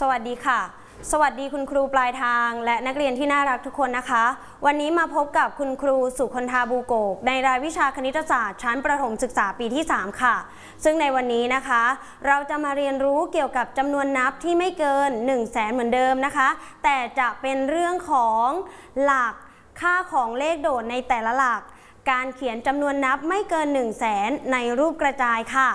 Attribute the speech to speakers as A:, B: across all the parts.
A: วัสดีค่ะสวัสดีคุณครูปลายทางและนักเรียนที่น่ารักทุกคนนะคะวันนี้มาพบกับคุณครูสุคนธาบูโกกในรายวิชาคณิตศาสตร์ชั้นประถมศึกษาปีที่3ค่ะซึ่งในวันนี้นะคะเราจะมาเรียนรู้เกี่ยวกับจำนวนนับที่ไม่เกิน 100,000 เหมือนเดิมนะคะแต่จะเป็นเรื่องของหลักค่าของเลขโดดในแต่ละหลักการเขียนจำนวนนับไม่เกิน 100,000 ในรูปกระจายค่ะ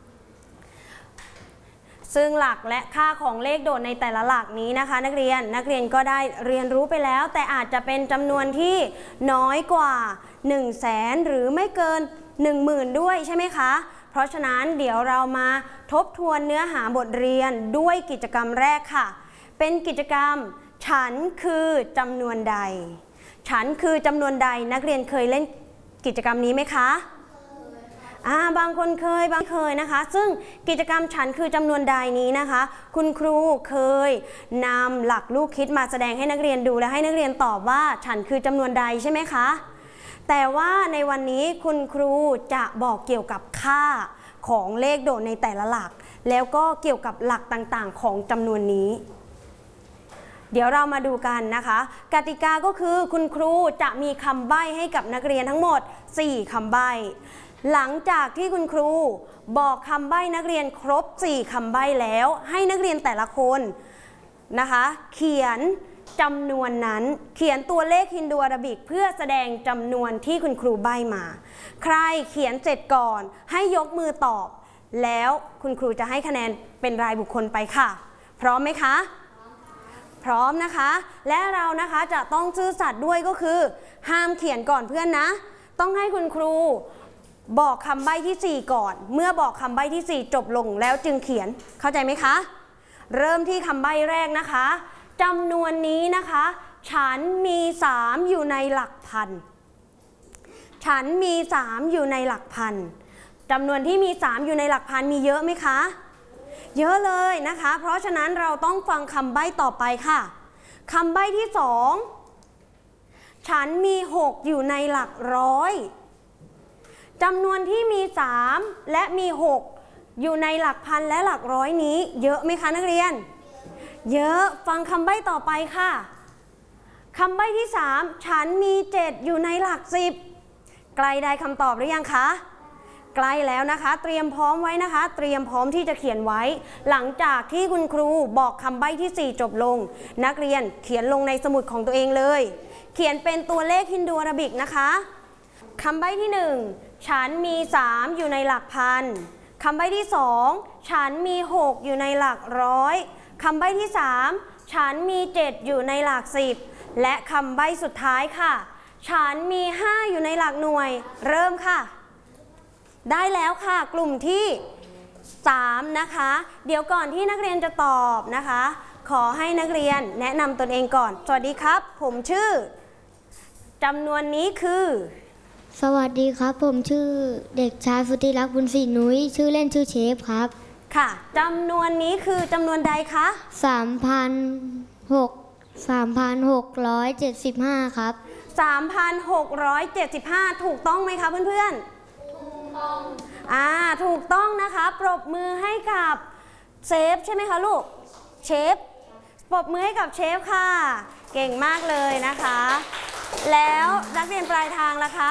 A: ซึ่งหลักและค่าของเลขโดดในแต่ละหลักนี้นะคะนักเรียนก็ได้เรียนรู้ไปแล้วแต่อาจจะเป็นจำนวนที่น้อยกว่า 100,000 หรือไม่เกิน 10,000 ด้วยใช่ไหมคะเพราะฉะนั้นเดี๋ยวเรามาทบทวนเนื้อหาบทเรียนด้วยกิจกรรมแรกค่ะเป็นกิจกรรมฉันคือจำนวนใดฉันคือจำนวนใดนักเรียนเคยเล่นกิจกรรมนี้ไหมคะบางคนเคยบางเคยนะคะซึ่งกิจกรรมฉันคือจำนวนใดนี้นะคะคุณครูเคยนำหลักลูกคิดมาแสดงให้นักเรียนดูและให้นักเรียนตอบว่าฉันคือจำนวนใดใช่ไหมคะแต่ว่าในวันนี้คุณครูจะบอกเกี่ยวกับค่าของเลขโดดในแต่ละหลักแล้วก็เกี่ยวกับหลักต่างๆของจำนวนนี้เดี๋ยวเรามาดูกันนะคะกติกาก็คือคุณครูจะมีคำใบ้ให้กับนักเรียนทั้งหมด4คำใบ้หลังจากที่คุณครูบอกคำใบ้นักเรียนครบ4คำใบ้แล้วให้นักเรียนแต่ละคนนะคะเขียนจำนวนนั้นเขียนตัวเลขฮินดูอาราบิกเพื่อแสดงจำนวนที่คุณครูใบ้มาใครเขียนเสร็จก่อนให้ยกมือตอบแล้วคุณครูจะให้คะแนนเป็นรายบุคคลไปค่ะพร้อมไหมคะพร้อมนะคะและเรานะคะจะต้องซื่อสัตย์ด้วยก็คือห้ามเขียนก่อนเพื่อนนะต้องให้คุณครูบอกคำใบ้ที่4ก่อนเมื่อบอกคำใบ้ที่4จบลงแล้วจึงเขียนเข้าใจไหมคะเริ่มที่คำใบ้แรกนะคะจำนวนนี้นะคะฉันมี3อยู่ในหลักพันฉันมี3อยู่ในหลักพันจำนวนที่มี3อยู่ในหลักพันมีเยอะไหมคะเยอะเลยนะคะเพราะฉะนั้นเราต้องฟังคำใบ้ต่อไปค่ะคำใบ้ที่2ฉันมี6อยู่ในหลักร้อยจำนวนที่มี3และมี6อยู่ในหลักพันและหลักร้อยนี้เยอะไหมคะนักเรียนเยอะฟังคำใบ้ต่อไปค่ะคำใบ้ที่3ฉันมี7อยู่ในหลัก10ใกล้ได้คำตอบหรือยังคะใกล้แล้วนะคะเตรียมพร้อมไว้นะคะเตรียมพร้อมที่จะเขียนไว้หลังจากที่คุณครูบอกคำใบ้ที่4จบลงนักเรียนเขียนลงในสมุดของตัวเองเลยเขียนเป็นตัวเลขฮินดูอาราบิกนะคะคำใบ้ที่1ฉันมี3อยู่ในหลักพันคำใบ้ที่2ฉันมี6อยู่ในหลักร้อยคำใบ้ที่3ฉันมี7อยู่ในหลัก10และคำใบ้สุดท้ายค่ะฉันมี5อยู่ในหลักหน่วยเริ่มค่ะได้แล้วค่ะกลุ่มที่3นะคะเดี๋ยวก่อนที่นักเรียนจะตอบนะคะขอให้นักเรียนแนะนำตนเองก่อนสวัสดีครับผมชื่อจำนวนนี้คือ
B: สวัสดีครับผมชื่อเด็กชายฟุติรักษ์บุญศรีนุ้ยชื่อเล่นชื่อเชฟครับค่ะ
A: จำนวนนี้คือจำนวนใดคะ
B: 3,675ครับ
A: 3,675ถูกต้องไหมคะเพื่อนๆถูกต้องถูกต้องนะคะปรบมือให้กับเชฟใช่ไหมคะลูกเชฟปรบมือให้กับเชฟค่ะเก่งมากเลยนะคะแล้วนักเรียนปลายทางล่ะคะ